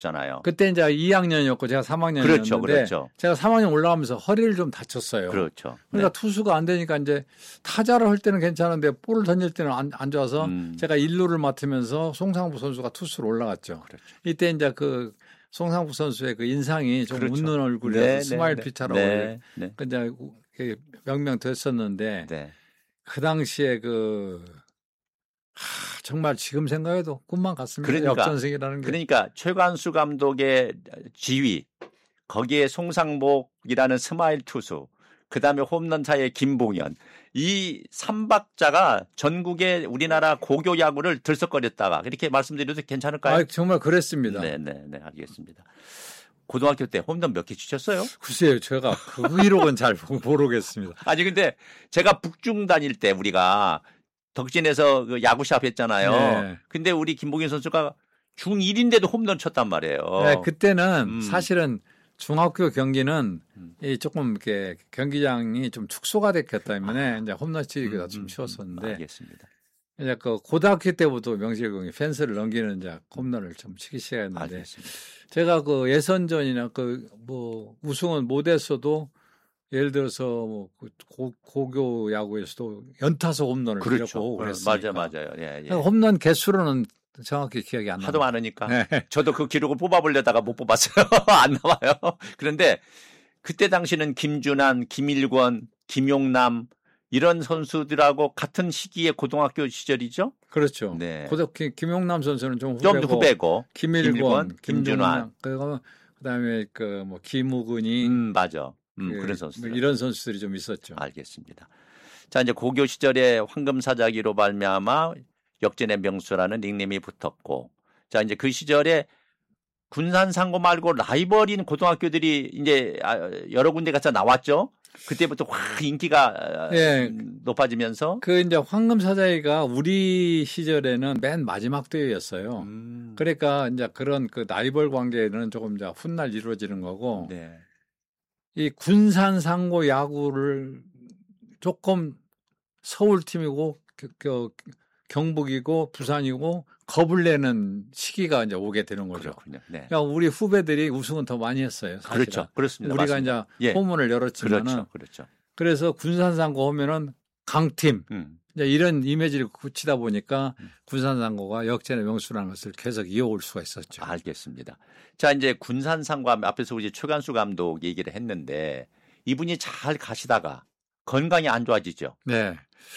잖아요. 그때 이제 2학년이었고 제가 3학년이었는데 그렇죠, 그렇죠. 제가 3학년 올라가면서 허리를 좀 다쳤어요. 그렇죠. 그러니까 네. 투수가 안 되니까 이제 타자를 할 때는 괜찮은데 볼을 던질 때는 안 좋아서 제가 1루를 맡으면서 송상부 선수가 투수로 올라갔죠. 그렇죠. 이때 이제 그 송상부 선수의 그 인상이 좀 그렇죠. 웃는 얼굴이라서 네, 스마일 네, 피처라고 네, 네. 이제 명명됐었는데 네. 그 당시에 정말 지금 생각해도 꿈만 같습니다. 그러니까, 역전승이라는 게. 그러니까 최관수 감독의 지휘, 거기에 송상복이라는 스마일 투수, 그다음에 홈런차의 김봉현, 이 3박자가 전국의 우리나라 고교 야구를 들썩거렸다가 이렇게 말씀드려도 괜찮을까요? 정말 그랬습니다. 네, 알겠습니다. 고등학교 때 홈런 몇 개 치셨어요? 글쎄요, 제가 그 기록은 잘 모르겠습니다. 아니 근데 제가 북중 다닐 때 우리가 덕진에서 그 야구샵 했잖아요. 네. 근데 우리 김봉현 선수가 중1인데도 홈런 쳤단 말이에요. 네, 그때는 사실은 중학교 경기는 조금 이렇게 경기장이 좀 축소가 됐기 때문에 이제 홈런 치기가 좀 쉬웠었는데. 알겠습니다. 이제 그 고등학교 때부터 명실공히 펜스를 넘기는 이제 홈런을 좀 치기 시작했는데. 알겠습니다. 제가 그 예선전이나 우승은 못했어도 예를 들어서 뭐 고교 야구에서도 연타석 홈런을 그렇죠. 치고 그랬으니까. 맞아요. 예. 홈런 개수로는 정확히 기억이 안 나요. 하도 많으니까. 네. 저도 그 기록을 뽑아보려다가 못 뽑았어요. 안 나와요. 그런데 그때 당시는 김준환, 김일권, 김용남 이런 선수들하고 같은 시기에 고등학교 시절이죠. 그렇죠. 네. 김용남 선수는 좀 후배고 김일권, 김준환, 그다음에 김우근이 맞아. 그런 선수들. 이런 선수들이 좀 있었죠. 알겠습니다. 자, 이제 고교 시절에 황금사자기로 발매아마 역전의 명수라는 닉네임이 붙었고, 자, 이제 그 시절에 군산상고 말고 라이벌인 고등학교들이 이제 여러 군데 가서 나왔죠. 그때부터 확 인기가 높아지면서 이제 황금사자기가 우리 시절에는 맨 마지막 대회였어요. 그러니까 이제 그런 라이벌 관계는 조금 이제 훗날 이루어지는 거고. 네. 이 군산상고 야구를 조금 서울팀이고 경북이고 부산이고 겁을 내는 시기가 이제 오게 되는 거죠. 그렇군요. 네. 그러니까 우리 후배들이 우승은 더 많이 했어요. 사실은. 그렇죠. 그렇습니다. 우리가 맞습니다. 이제 포문을 열었지만은 그렇죠. 그래서 군산상고 하면은 강팀 이제 이런 이미지를 굳히다 보니까 군산상고가 역전의 명수라는 것을 계속 이어올 수가 있었죠. 알겠습니다. 자, 이제 군산상고 앞에서 우리 최관수 감독 얘기를 했는데 이분이 잘 가시다가 건강이 안 좋아지죠. 네.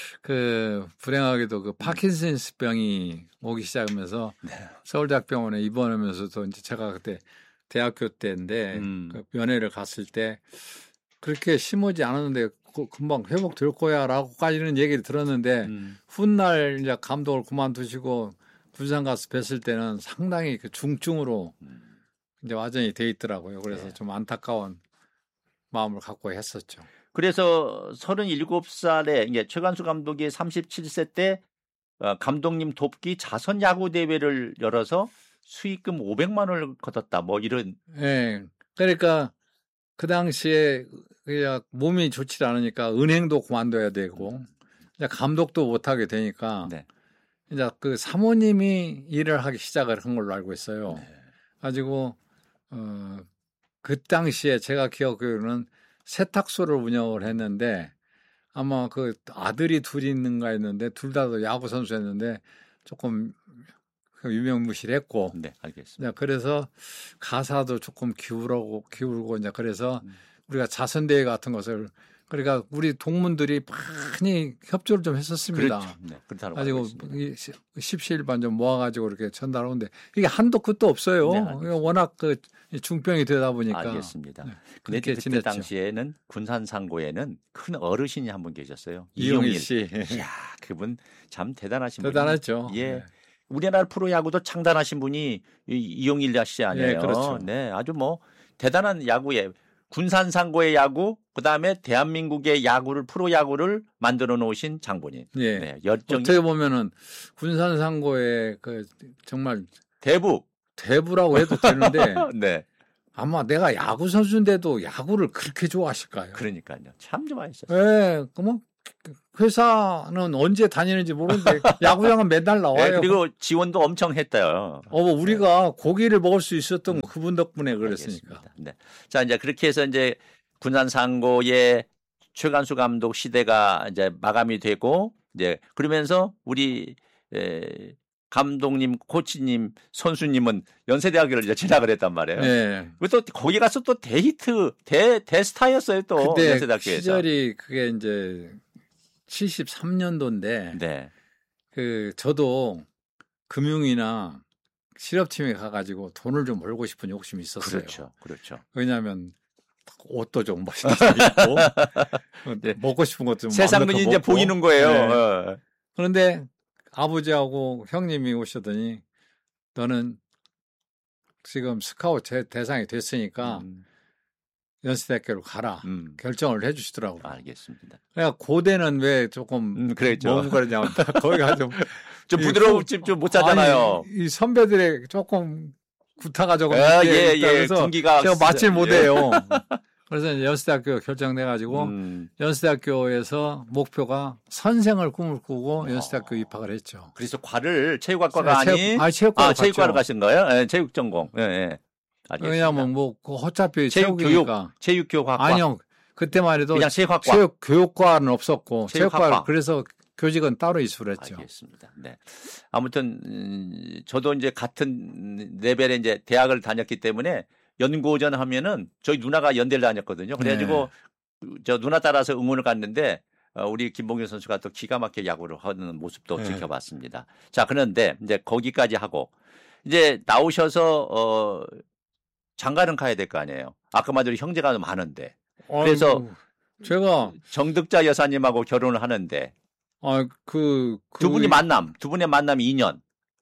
불행하게도 파킨슨스 병이 오기 시작하면서 서울대학병원에 입원하면서도 이제 제가 그때 대학교 때인데 면회를 갔을 때 그렇게 심하지 않았는데 금방 회복될 거야라고까지는 얘기를 들었는데 훗날 이제 감독을 그만두시고 군산 가서 뵀을 때는 상당히 중증으로 이제 와전이 돼 있더라고요. 그래서 좀 안타까운 마음을 갖고 했었죠. 그래서 37살에 이게 최관수 감독이 37세 때 감독님 돕기 자선 야구 대회를 열어서 수익금 500만 원을 거뒀다. 뭐 이런. 네. 그러니까 그 당시에 그냥 몸이 좋지 않으니까 은행도 그만둬야 되고 이제 감독도 못 하게 되니까 이제 사모님이 일을 하기 시작을 한 걸로 알고 있어요. 가지고 그 당시에 제가 기억하기로는 세탁소를 운영을 했는데 아마 아들이 둘이 있는가 했는데 둘 다 야구 선수였는데 조금 유명무실했고. 네, 알겠습니다. 그래서 가사도 조금 기울고 이제 그래서 우리가 자선대회 같은 것을 그러니까 우리 동문들이 많이 협조를 좀 했었습니다. 그렇죠. 네, 그렇다고 가지고 십시일반 좀 모아가지고 이렇게 전달하는데 이게 한도 끝도 없어요. 네, 워낙 중병이 되다 보니까. 알겠습니다. 그렇게 그때 지냈죠. 당시에는 군산상고에는 큰 어르신이 한 분 계셨어요. 이용일 씨. 이야, 그분 참 대단하신 분이에요. 대단했죠. 예. 우리나라 프로야구도 창단하신 분이 이용일 씨 아니에요. 네, 그렇죠. 네, 아주 뭐 대단한 야구에 군산상고의 야구, 그다음에 대한민국의 야구를 프로야구를 만들어 놓으신 장본인. 예. 네, 열정이 어떻게 보면은 군산상고의 정말 대부라고 해도 되는데 네. 아마 내가 야구 선수인데도 야구를 그렇게 좋아하실까요? 그러니까요. 참 좋아하셨어요. 네, 회사는 언제 다니는지 모르는데 야구장은 맨날 나와요. 네, 그리고 지원도 엄청 했대요. 우리가 고기를 먹을 수 있었던 그분 덕분에 그랬으니까. 네. 자, 이제 그렇게 해서 이제 군산상고의 최관수 감독 시대가 이제 마감이 되고 이제 그러면서 우리 감독님, 코치님, 선수님은 연세대학교를 이제 진학을 했단 말이에요. 네. 또 거기 가서 또 대히트, 대스타였어요 또 그때 연세대학교에서. 시절이 그게 이제 73년도인데, 네. 저도 금융이나 실업팀에 가가지고 돈을 좀 벌고 싶은 욕심이 있었어요. 그렇죠. 왜냐하면 옷도 좀 멋있게 입고 네. 먹고 싶은 것도 좀 세상 눈이 이제 보이는 거예요. 네. 그런데 아버지하고 형님이 오시더니 너는 지금 스카우트 대상이 됐으니까 연세대학교로 가라. 결정을 해주시더라고요. 알겠습니다. 그러니까 고대는 왜 조금 그랬죠. 뭔가냐면 거기가 좀 부드러운 집 좀 못 자잖아요. 이 선배들의 조금 구타가 조금 그래서 분기가 제가 맞질 못해요. 그래서 이제 연세대학교 결정돼가지고 연세대학교에서 목표가 선생을 꿈을 꾸고 연세대학교 입학을 했죠. 그래서 과를 체육학과가 아닌 체육과로 가신 거예요? 네, 체육전공. 네. 왜냐하면 뭐 어차피 체육이니까. 체육교육학과. 아니요. 그때만 해도 그냥 체육학과. 체육교육과는 없었고 체육과 그래서 교직은 따로 이수를 했죠. 알겠습니다. 네. 아무튼 저도 이제 같은 레벨의 이제 대학을 다녔기 때문에 연고전 하면은 저희 누나가 연대를 다녔거든요. 그래가지고 저 누나 따라서 응원을 갔는데 우리 김봉규 선수가 또 기가 막히게 야구를 하는 모습도 지켜봤습니다. 자, 그런데 이제 거기까지 하고 이제 나오셔서 장가는 가야 될 거 아니에요. 아까 말대로 형제가 많은데. 그래서 제가 정득자 여사님하고 결혼을 하는데 두 분의 만남이 2년.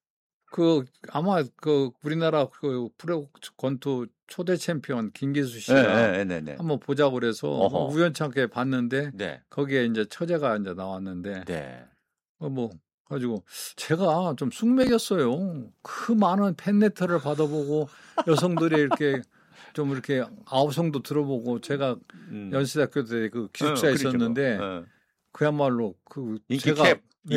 아마 우리나라 프로 권투 초대 チャンピオン 김기수 씨가 한번 보자고 그래서 우연찮게 봤는데 거기에 이제 처제가 이제 나왔는데 가지고 제가 좀 쑥맥였어요. 그 많은 팬레터를 받아보고 여성들이 이렇게 좀 이렇게 아우성도 들어보고 제가 연세대학교 때 그 기숙사에 있었는데 그야말로 인기캡.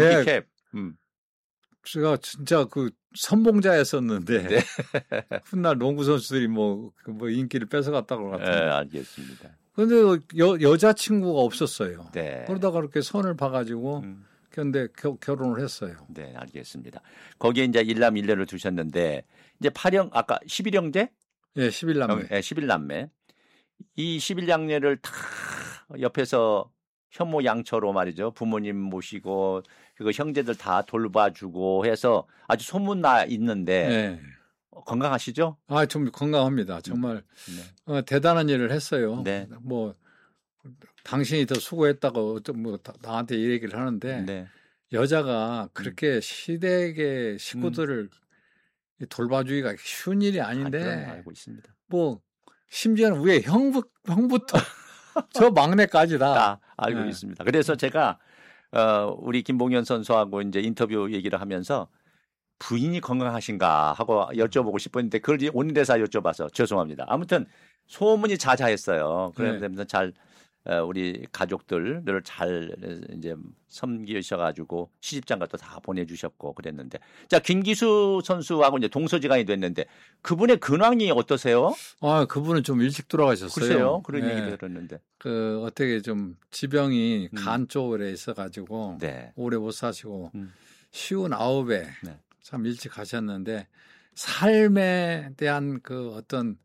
제가 진짜 선봉자였었는데 훗날 농구 선수들이 뭐 인기를 뺏어갔다고 같은데. 알겠습니다. 그런데 여자친구가 없었어요. 네. 그러다가 그렇게 선을 봐가지고 근데 결혼을 했어요. 네, 알겠습니다. 거기에 이제 일남 일녀를 두셨는데 이제 8형 아까 11형제? 예, 11남매. 네, 11남매. 이 11남매를 다 옆에서 현모 양처로 말이죠. 부모님 모시고 그리고 형제들 다 돌봐주고 해서 아주 소문나 있는데 건강하시죠? 좀 건강합니다. 정말 대단한 일을 했어요. 네. 뭐 당신이 더 수고했다고 뭐 나한테 이 얘기를 하는데 여자가 그렇게 시댁의 식구들을 돌봐주기가 쉬운 일이 아닌데 알고 있습니다. 뭐 심지어는 위에 형부터 저 막내까지 다 알고 있습니다. 그래서 제가 우리 김봉현 선수하고 이제 인터뷰 얘기를 하면서 부인이 건강하신가 하고 여쭤보고 싶었는데 그걸 오는 데서 여쭤봐서 죄송합니다. 아무튼 소문이 자자했어요. 그러면서 잘 우리 가족들을 잘 이제 섬기셔가지고 시집장가도 다 보내주셨고 그랬는데 자 김기수 선수하고 이제 동서지간이 됐는데 그분의 근황이 어떠세요? 그분은 좀 일찍 돌아가셨어요. 글쎄요, 그런 얘기 들었는데 어떻게 좀 지병이 간 쪽에 있어가지고 오래 못 사시고 59에 참 일찍 가셨는데 삶에 대한 어떤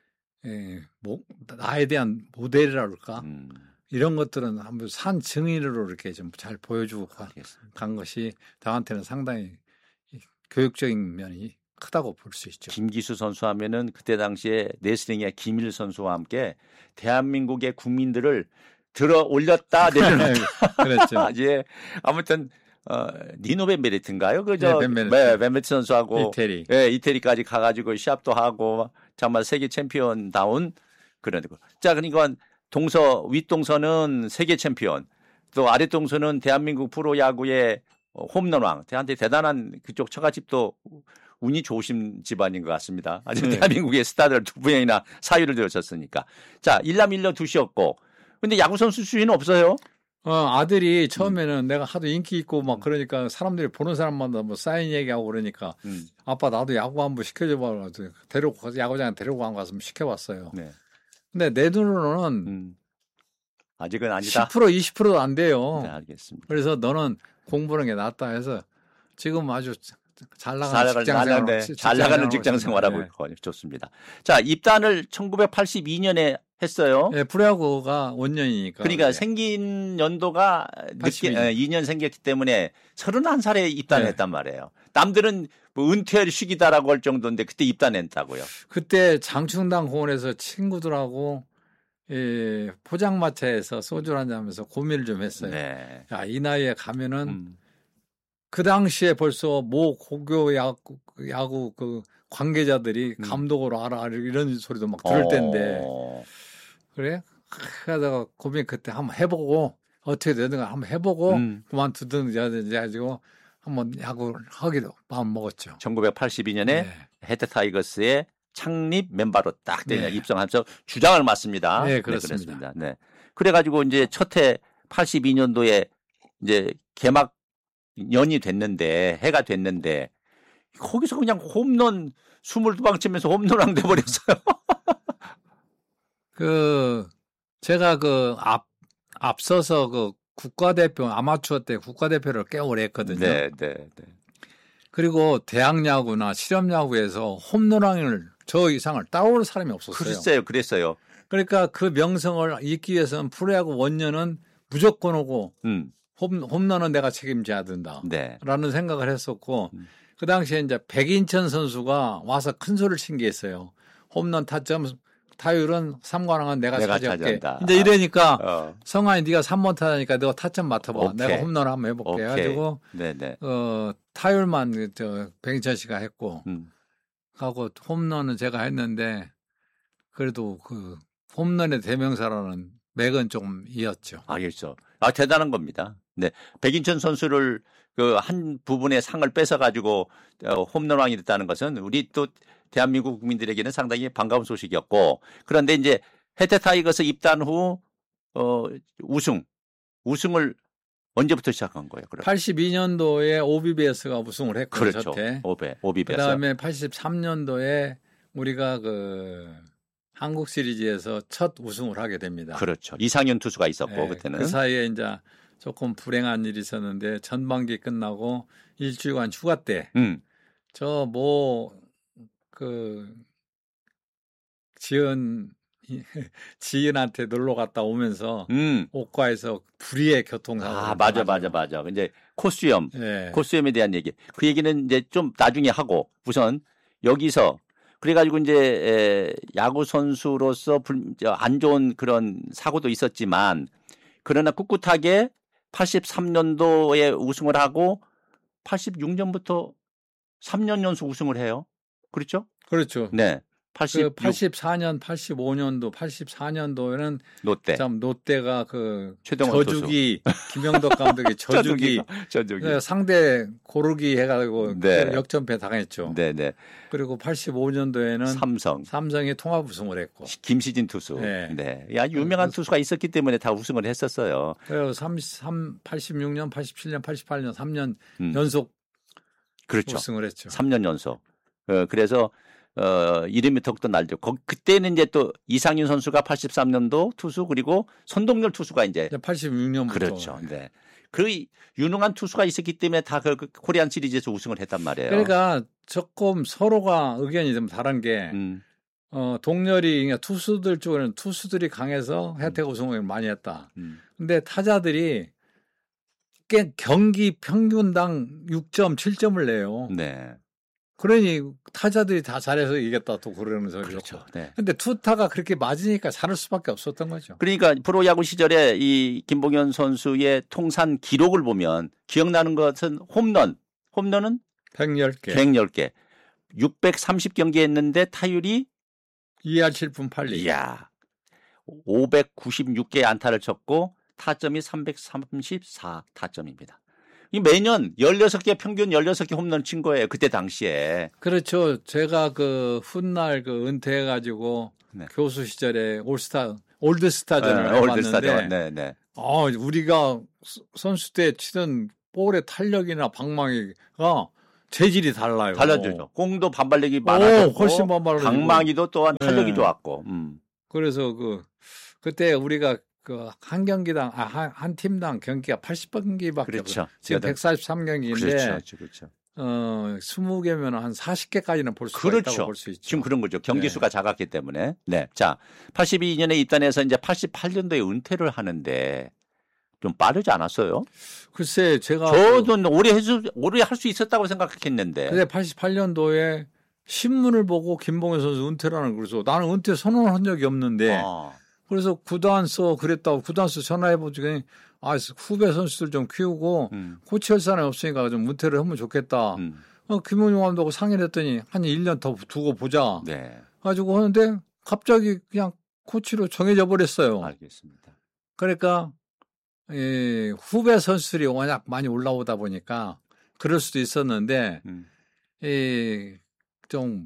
나에 대한 모델이라 그럴까? 이런 것들은 한번 산 증인으로 이렇게 좀 잘 보여주고 간 것이 저한테는 상당히 교육적인 면이 크다고 볼 수 있죠. 김기수 선수 하면은 그때 당시에 레슬링의 김일 선수와 함께 대한민국의 국민들을 들어 올렸다 내려놨다. 그렇죠. 예. 아무튼 니노 벤베레트인가요? 벤베레트 선수하고 이태리까지 가가지고 시합도 하고 정말 세계 챔피언다운 그런 거. 자, 그러니까 윗동서는 세계 챔피언, 또 아랫동서는 대한민국 프로야구의 홈런왕. 대한테 대단한 그쪽 처갓집도 운이 좋으신 집안인 것 같습니다. 아주 대한민국의 스타들 두 분이나 사유를 들으셨으니까. 자, 일남 일녀 두셨고, 근데 야구 선수 수위는 없어요? 아들이 처음에는 내가 하도 인기 있고 막 그러니까 사람들이 보는 사람마다 뭐 사인 얘기하고 그러니까 아빠 나도 야구 한번 시켜줘봐. 데리고 야구장에 데리고 가서 시켜봤어요. 네. 근데 내 눈으로는 아직은 아니다. 10% 20%도 안 돼요. 네, 알겠습니다. 그래서 너는 공부하는 게 낫다 해서 지금 아주 잘 나가는 직장 생활하고 있고 좋습니다. 자, 입단을 1982년에 했어요. 네, 프로야구가 원년이니까. 그러니까 생긴 연도가 늦게 2년 생겼기 때문에 31살에 입단했단 말이에요. 남들은 뭐 은퇴할 시기다라고 할 정도인데 그때 입단했다고요. 그때 장충당 공원에서 친구들하고 포장마차에서 소주 한잔 하면서 고민을 좀 했어요. 네. 야, 이 나이에 가면은 그 당시에 벌써 모 고교 야구 그 관계자들이 감독으로 알아 이런 소리도 막 들을 때인데 그래? 하다가 고민 그때 한번 해보고 어떻게 되든가 한번 해보고 그만두든지 해가지고 한번 야구를 하기로 마음 먹었죠. 1982년에 네. 헤드 타이거스의 창립 멤버로 딱 입성하면서 주장을 맡습니다. 네, 그렇습니다. 네. 그래가지고 이제 첫해 82년도에 이제 개막 연이 됐는데 해가 됐는데 거기서 그냥 홈런 22방 치면서 홈런왕 돼 버렸어요. 제가 앞서서 국가대표 아마추어 때 국가대표를 꽤 오래 했거든요. 네. 그리고 대학 야구나 실업 야구에서 홈런왕을 저 이상을 따올 사람이 없었어요. 그랬어요. 그러니까 그 명성을 잇기 위해서는 프로야구 원년은 무조건 오고 홈런은 내가 책임져야 된다. 네. 라는 생각을 했었고 그 당시에 이제 백인천 선수가 와서 큰 소리를 친 게 있어요. 홈런 타점 타율은 3관왕은 내가 차지할게. 이제 이러니까 성환이 네가 3번 타자니까 너가 타점 맡아봐. 오케이. 내가 홈런 한번 해볼게. 해가지고 타율만 백인천 씨가 했고 하고 홈런은 제가 했는데 그래도 그 홈런의 대명사라는 맥은 좀 이었죠. 알겠죠. 대단한 겁니다. 네, 백인천 선수를 그 한 부분의 상을 뺏어가지고 홈런왕이 됐다는 것은 우리 또 대한민국 국민들에게는 상당히 반가운 소식이었고 그런데 이제 헤드 타이거스 입단 후 우승을 언제부터 시작한 거예요? 그럼? 82년도에 오비베어스가 우승을 했고 그렇죠. 오비베어스. 그다음에 83년도에 우리가 한국 시리즈에서 첫 우승을 하게 됩니다. 그렇죠. 이상현 투수가 있었고 그때는. 그 사이에 이제 조금 불행한 일이 있었는데 전반기 끝나고 일주일간 휴가 때 지은한테 놀러 갔다 오면서 옥과에서 불의의 교통사고. 맞아. 이제 코스염에 대한 얘기. 그 얘기는 이제 좀 나중에 하고 우선 여기서 그래가지고 이제 야구 선수로서 안 좋은 그런 사고도 있었지만 그러나 꿋꿋하게 83년도에 우승을 하고 86년부터 3년 연속 우승을 해요. 그렇죠? 그렇죠. 네. 84년, 85년도, 84년도에는 롯데가 저주기 김영덕 감독의 저주기 상대 고르기 해가지고 역전패 당했죠. 네. 그리고 85년도에는 삼성이 통합 우승을 했고 김시진 투수. 네. 야 유명한 투수가 있었기 때문에 다 우승을 했었어요. 그래서 86년, 87년, 88년 3년 연속 그렇죠. 우승을 했죠. 3년 연속. 그래서 이름이 더욱더 날죠. 그때는 이제 또 이상윤 선수가 83년도 투수 그리고 손동열 투수가 이제 86년부터 그렇죠. 네. 그 유능한 투수가 있었기 때문에 다 그 코리안 시리즈에서 우승을 했단 말이에요. 그러니까 조금 서로가 의견이 좀 다른 게 동열이 그러니까 투수들 쪽에는 투수들이 강해서 혜택 우승을 많이 했다. 근데 타자들이 경기 평균당 6점, 7점을 내요. 네. 그러니 타자들이 다 잘해서 이겼다 또 그러면서 그렇죠. 네. 근데 투타가 그렇게 맞으니까 잘할 수밖에 없었던 거죠. 그러니까 프로야구 시절에 이 김봉현 선수의 통산 기록을 보면 기억나는 것은 홈런은 110개. 630경기 했는데 타율이 2할 7푼 8리. 이야. 596개의 안타를 쳤고 타점이 334 타점입니다. 매년 16개 평균 16개 홈런 친 거예요. 그때 당시에. 그렇죠. 제가 훗날 은퇴해가지고 교수 시절에 올드스타전을 해봤는데 우리가 선수 때 치던 볼의 탄력이나 방망이가 재질이 달라요. 달라지죠. 공도 반발력이 많아졌고 훨씬 반발력이 방망이도 또한 탄력이 좋았고. 그래서 그때 우리가 한 경기당 한 팀당 경기가 80경기밖에 그렇죠. 지금 143경기인데 그렇죠. 20개면 한 40개까지는 볼 수가 있다고 볼 수 있죠. 지금 그런 거죠. 경기 수가 작았기 때문에. 네. 자, 82년에 입단해서 이제 88년도에 은퇴를 하는데 좀 빠르지 않았어요? 글쎄, 저도 오래 할 수 있었다고 생각했는데. 근데 88년도에 신문을 보고 김봉현 선수 은퇴라는 그래서 나는 은퇴 선언한 적이 없는데 그래서 구단서 그랬다고 구단서 전화해보지 후배 선수들 좀 키우고 코치할 사람이 없으니까 좀 은퇴를 하면 좋겠다. 김용용 감독하고 상의를 했더니 한 1년 더 두고 보자. 네. 가지고 하는데 갑자기 그냥 코치로 정해져 버렸어요. 알겠습니다. 그러니까 후배 선수들이 워낙 많이 올라오다 보니까 그럴 수도 있었는데 좀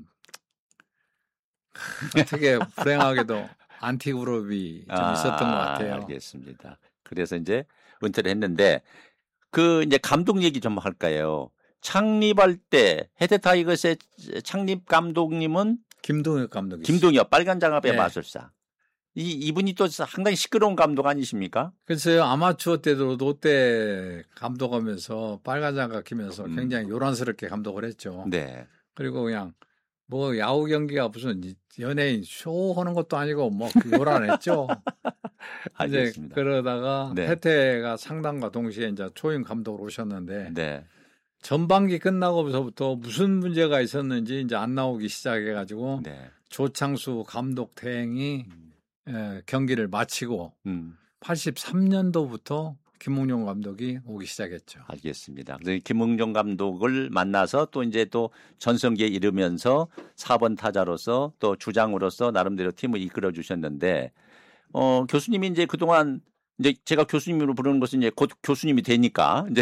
되게 불행하게도 안티그룹이 좀 있었던 것 같아요. 알겠습니다. 그래서 이제 은퇴를 했는데 이제 감독 얘기 좀 할까요? 창립할 때 해태타이거스의 창립 감독님은 김동엽 감독이죠. 김동엽 빨간 장갑의 마술사. 이분이 또 상당히 시끄러운 감독 아니십니까? 글쎄요. 아마추어 때도 롯데 감독하면서 빨간 장갑 끼면서 굉장히 요란스럽게 감독을 했죠. 네. 그리고 그냥 야구 경기가 무슨 연예인 쇼 하는 것도 아니고 요란했죠. 이제 그러다가 해태가 상담과 동시에 이제 초임 감독으로 오셨는데 전반기 끝나고서부터 무슨 문제가 있었는지 이제 안 나오기 시작해가지고 조창수 감독 대행이 경기를 마치고 83년도부터 김웅용 감독이 오기 시작했죠. 알겠습니다. 김웅용 감독을 만나서 또 이제 또 전성기에 이르면서 4번 타자로서 또 주장으로서 나름대로 팀을 이끌어 주셨는데 교수님이 이제 그동안 이제 제가 교수님으로 부르는 것은 이제 곧 교수님이 되니까 이제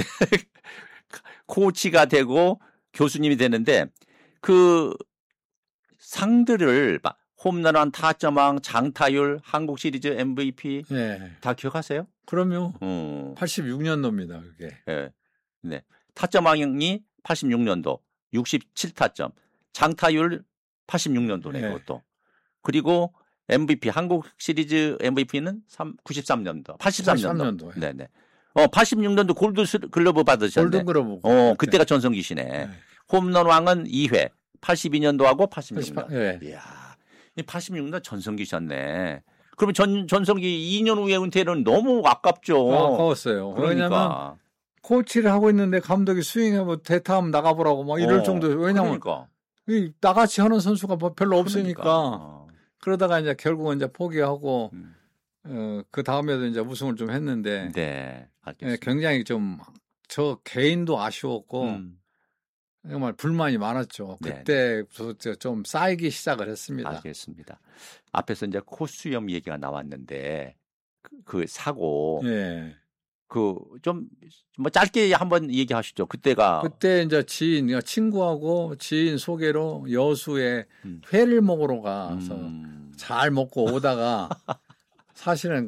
코치가 되고 교수님이 되는데 그 상들을 홈런왕, 타점왕, 장타율, 한국 시리즈 MVP 다 기억하세요? 그럼요. 86년도입니다. 그게. 네. 타점왕이 86년도 67타점, 장타율 86년도네요. 그것도. 그리고 MVP 한국 시리즈 MVP는 93년도, 83년도. 네네. 86년도 골드 글러브 받으셨네. 골든 글러브. 그때가 전성기시네. 홈런왕은 2회, 82년도하고 86년. 이야. 86년 전성기셨네. 그러면 전성기 2년 후에 은퇴는 너무 아깝죠. 아까웠어요. 왜냐하면 코치를 하고 있는데 감독이 스윙하고 대타하면 나가보라고 막 이럴 정도. 왜냐하면 나같이 하는 선수가 별로 없으니까. 그러다가 이제 결국은 이제 포기하고 그 다음에도 이제 우승을 좀 했는데. 네, 알겠습니다. 굉장히 좀 저 개인도 아쉬웠고. 정말 불만이 많았죠. 그때부터 좀 쌓이기 시작을 했습니다. 알겠습니다. 앞에서 이제 코수염 얘기가 나왔는데 그 사고, 좀 짧게 한번 얘기하시죠. 그때 이제 친구하고 지인 소개로 여수에 회를 먹으러 가서 잘 먹고 오다가 사실은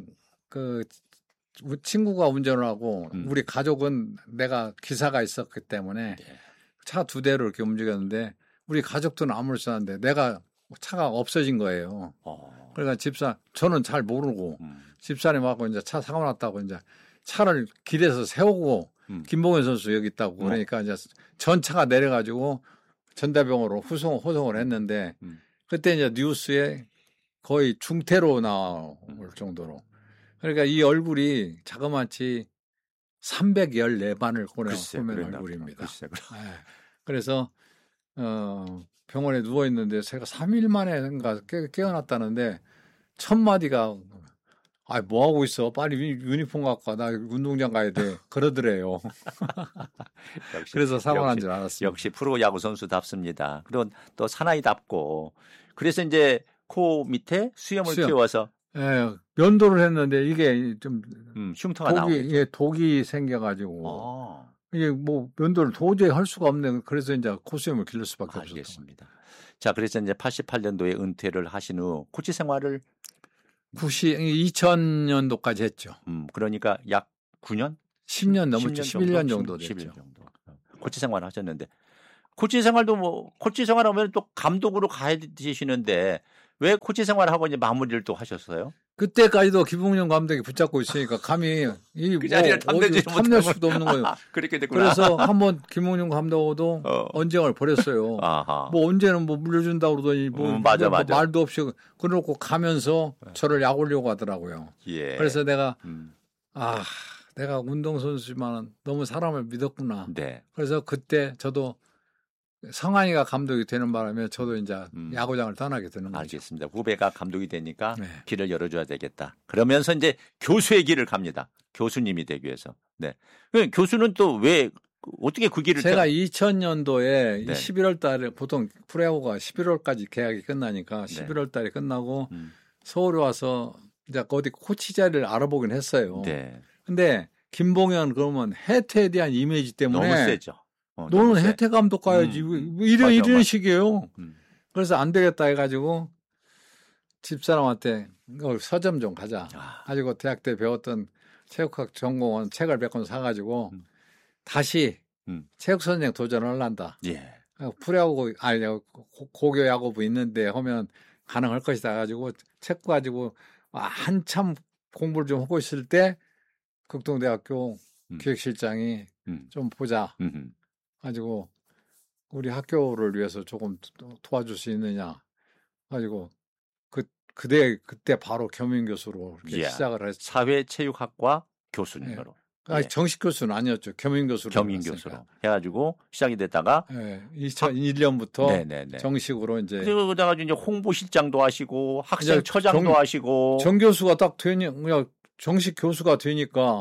친구가 운전을 하고 우리 가족은 내가 기사가 있었기 때문에. 차 2대로 이렇게 움직였는데 우리 가족들은 아무렇지 않은데 내가 차가 없어진 거예요. 그러니까 저는 잘 모르고 집사님하고 이제 차 사고 났다고 이제 차를 길에서 세우고 김봉현 선수 여기 있다고 그러니까 이제 전차가 내려가지고 전대병으로 호송을 했는데 그때 이제 뉴스에 거의 중태로 나올 정도로 그러니까 이 얼굴이 자그마치 314반을 꼬매는 얼굴입니다. 그래서 병원에 누워 있는데 제가 3일 만에인가 깨어났다는데 첫 마디가 뭐 하고 있어? 빨리 유니폼 갖고 와. 나 운동장 가야 돼. 그러더래요. 그래서 사고 난 줄 알았습니다. 역시 프로 야구 선수답습니다. 그리고 또 사나이답고. 그래서 이제 코 밑에 수염을 키워서 면도를 했는데 이게 좀 흉터가 나오고 독이 생겨가지고 이게 면도를 도저히 할 수가 없는 그래서 이제 코수염을 기를 수밖에 없었습니다. 자, 그래서 이제 88년도에 은퇴를 하신 후 코치 생활을 2000년도까지 했죠. 그러니까 약 9년? 10년 넘었죠. 11년 정도 됐죠. 11년 정도. 코치 생활을 하셨는데 코치 생활도 뭐 코치 생활하면 또 감독으로 가야 되시는데 왜 코치 생활하고 이제 마무리를 또 하셨어요? 그때까지도 김봉용 감독이 붙잡고 있으니까 감히 그 자리를 탐낼 수도 없는 거예요. 그렇게 됐구나. 그래서 한번 김봉용 감독도 언쟁을 벌였어요. 뭐 언제는 뭐 물려준다고 그러더니 맞아. 말도 없이 그러고 가면서 저를 약 올려고 하더라고요. 예. 그래서 내가 내가 운동선수지만 너무 사람을 믿었구나. 네. 그래서 그때 저도 성환이가 감독이 되는 바람에 저도 이제 야구장을 떠나게 되는 거죠. 알겠습니다. 후배가 감독이 되니까 길을 열어줘야 되겠다. 그러면서 이제 교수의 길을 갑니다. 교수님이 되기 위해서. 네. 교수는 또 왜 어떻게 그 길을? 제가 2000년도에 11월 달에 보통 프로야구가 11월까지 계약이 끝나니까 11월 달에 끝나고 서울에 와서 이제 어디 코치 자리를 알아보긴 했어요. 네. 근데 김봉현 그러면 해태에 대한 이미지 때문에 너무 세죠. 너는 해태 감독 가야지. 이런 식이에요. 그래서 안 되겠다 해가지고 집사람한테 서점 좀 가자. 가지고 대학 때 배웠던 체육학 전공원 책을 몇 권 사가지고 다시 체육 선생 도전을 하려한다. 예. 프로야구 고교 야구부 있는데 하면 가능할 것이다 가지고 책 가지고 한참 공부를 좀 하고 있을 때 극동대학교 기획실장이 좀 보자. 가지고 우리 학교를 위해서 조금 도와줄 수 있느냐 가지고 그때 바로 겸임교수로 이렇게 시작을 했죠. 사회체육학과 교수님으로. 정식 교수는 아니었죠. 겸임교수로 해가지고 시작이 됐다가 2001년부터 정식으로 이제 그러다가 이제 홍보실장도 하시고 학생처장도 하시고 정교수가 딱 되니 정식 교수가 되니까.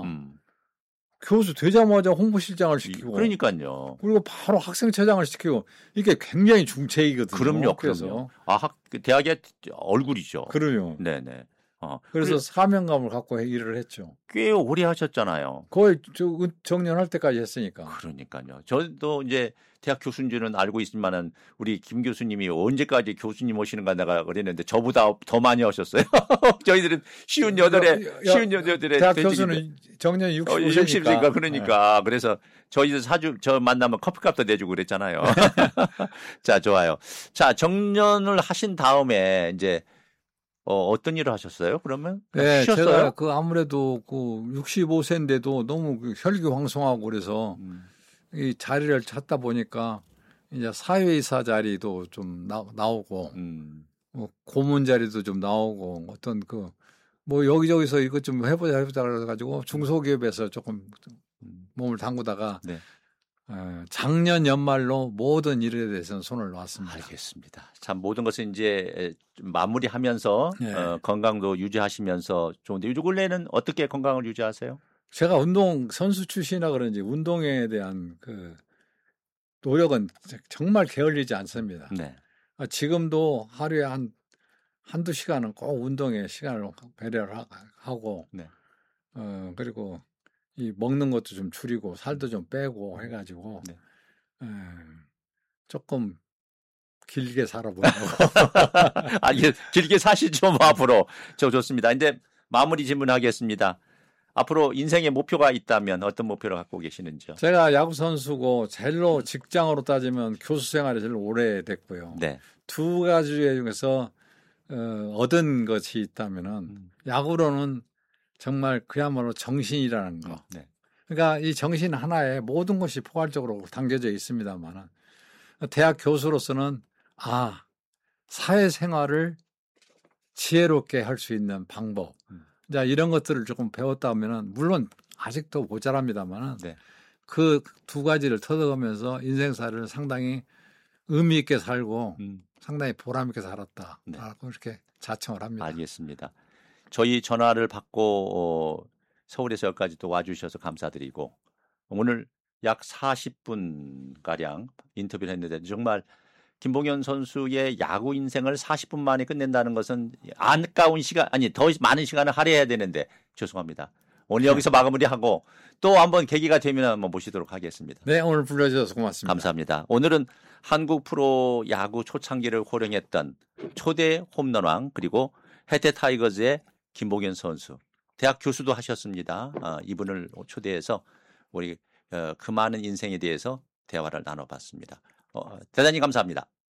교수 되자마자 홍보실장을 시키고. 그러니까요. 그리고 바로 학생처장을 시키고. 이게 굉장히 중책이거든요. 그럼요. 그래서. 대학의 얼굴이죠. 그럼요. 네네. 그래서 사명감을 갖고 일을 했죠. 꽤 오래 하셨잖아요. 거의 정년할 때까지 했으니까. 그러니까요. 저도 이제 대학 교수인지는 알고 있지만은 우리 김 교수님이 언제까지 교수님 오시는가 내가 그랬는데 저보다 더 많이 하셨어요. 저희들은 쉬운 여덟에 대학 교수는 정년 60이니까 그러니까 그래서 저희들 저 만나면 커피값도 내주고 그랬잖아요. 자, 좋아요. 자, 정년을 하신 다음에 이제 어떤 일을 하셨어요? 그러면? 네, 쉬셨어요? 제가 아무래도 65세인데도 너무 혈기왕성하고 그래서 이 자리를 찾다 보니까 이제 사회이사 자리도 좀 나오고 고문 자리도 좀 나오고 어떤 뭐 여기저기서 이것 좀 해보자 그래가지고 중소기업에서 조금 몸을 담그다가 작년 연말로 모든 일에 대해서는 손을 놨습니다. 알겠습니다. 참 모든 것을 이제 마무리하면서 건강도 유지하시면서 좋은데 요즘 근래는 어떻게 건강을 유지하세요? 제가 운동 선수 출신이라 그런지 운동에 대한 노력은 정말 게을리지 않습니다. 네. 지금도 하루에 한두 시간은 꼭 운동에 시간을 배려를 하고 그리고 이 먹는 것도 좀 줄이고 살도 좀 빼고 해가지고 조금 길게 살아보려고. 길게 사시죠, 앞으로. 좋습니다. 이제 마무리 질문하겠습니다. 앞으로 인생의 목표가 있다면 어떤 목표를 갖고 계시는지요? 제가 야구 선수고 제일로 직장으로 따지면 교수 생활이 제일 오래됐고요. 네. 두 가지 중에서 얻은 것이 있다면은 야구로는 정말 그야말로 정신이라는 거. 그러니까 이 정신 하나에 모든 것이 포괄적으로 담겨져 있습니다만은 대학 교수로서는 사회생활을 지혜롭게 할 수 있는 방법. 자, 이런 것들을 조금 배웠다면은 물론 아직도 모자랍니다만은 그 두 가지를 터득하면서 인생살을 상당히 의미 있게 살고 상당히 보람 있게 살았다. 라고 이렇게 자청을 합니다. 알겠습니다. 저희 전화를 받고 서울에서 여기까지 또 와주셔서 감사드리고 오늘 약 40분가량 인터뷰를 했는데 정말 김봉현 선수의 야구 인생을 40분 만에 끝낸다는 것은 아까운 시간, 더 많은 시간을 할애해야 되는데 죄송합니다. 오늘 여기서 마무리하고 또 한번 계기가 되면 한번 모시도록 하겠습니다. 네, 오늘 불러주셔서 고맙습니다. 감사합니다. 오늘은 한국 프로 야구 초창기를 호령했던 초대 홈런왕 그리고 해태 타이거즈의 김보경 선수, 대학 교수도 하셨습니다. 이분을 초대해서 우리 그 많은 인생에 대해서 대화를 나눠봤습니다. 대단히 감사합니다.